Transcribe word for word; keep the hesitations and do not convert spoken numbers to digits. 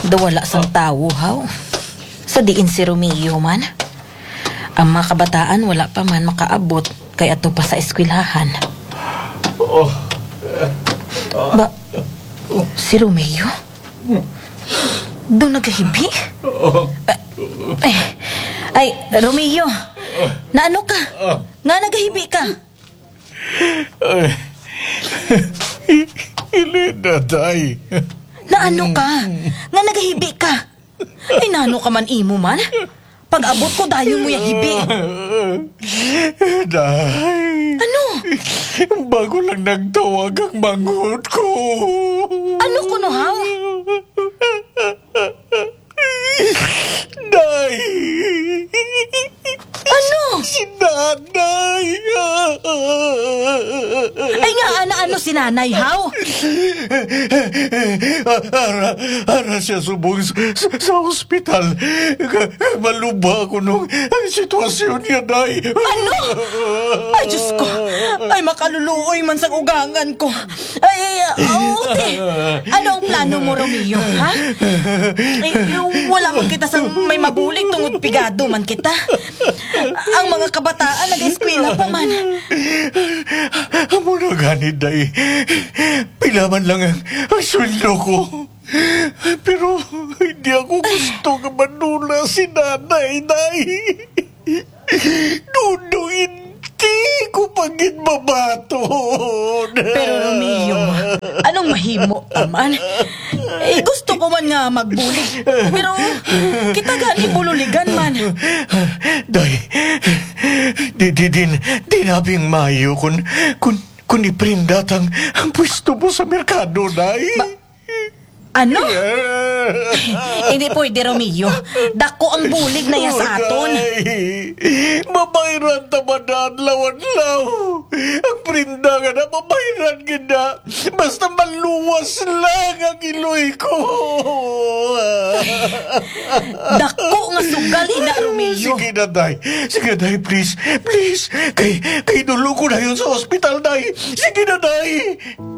Dawala sang tawo, haw. Sa diin si Romeo man. Ang mga kabataan wala pa man makaabot kay ato pa sa eskwelahan. Oh. Ba, si Romeo? Doon nagahibi? Eh, eh, ay, Romeo, naano ka? Nga nagahibi ka? Ay. Hilina, day. Naano ka? Nga nagahibi ka? Ay, naano ka man imo man? Pag-abot ko, dayo mo yung hibi. Day. Ano? Bago lang nagtawag ang manghod ko. Ano ko no, haw? Day. Ano? Si nanay. Ay nga, ano-ano si nanay, haw? Ara, ara siya subong sa, sa ospital. Maluba ako nung ang sitwasyon niya, day. Ano? Ay, Diyos ko. Ay, makaluluoy man sa ugangan ko. Ay, oh, okay. Ano ang plano mo, Romeo, ha? Ay, wala man kita sa may mabulig tungod pigado man kita. Ang mga kabataan nag-eskwela pa man. Amo na ganit, day. Pilaman lang ang, ang sweldo ko. Pero hindi ako gusto ka manula si nanay, day. Nuno, hindi ko pagin mabaton. Pero Romeo, anong mahimo taman? Eh, gusto ko man nga magbulig. Pero kita gani bululigan man. Day, di di din, di nabing mayo kun, kun, kun iprindat ang, ang pwesto mo sa merkado, day. Ba- Ano? Hindi pwede, Romeo. Dako ang bulig na ya sa aton. Mabayran taman na adlaw-adlaw. Ang prinda nga na mabayran gina. Basta maluwas lang ang iloy ko. Dako nga sugal, ina, Romeo. Sige na, day. Sige, day, please. Please. Kay, kay dulo ko na yun sa ospital, day. Sige na, day.